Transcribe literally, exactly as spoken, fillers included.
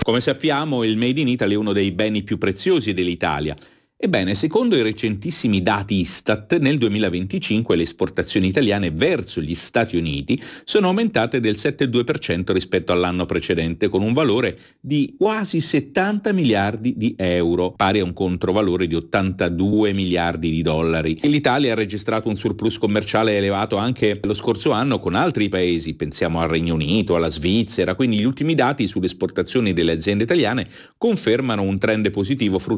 Come sappiamo, il Made in Italy è uno dei beni più preziosi dell'Italia. Ebbene, secondo i recentissimi dati Istat, nel duemilaventicinque le esportazioni italiane verso gli Stati Uniti sono aumentate del sette virgola due per cento rispetto all'anno precedente, con un valore di quasi settanta miliardi di euro, pari a un controvalore di ottantadue miliardi di dollari. L'Italia ha registrato un surplus commerciale elevato anche lo scorso anno con altri paesi, pensiamo al Regno Unito, alla Svizzera, quindi gli ultimi dati sulle esportazioni delle aziende italiane confermano un trend positivo frutto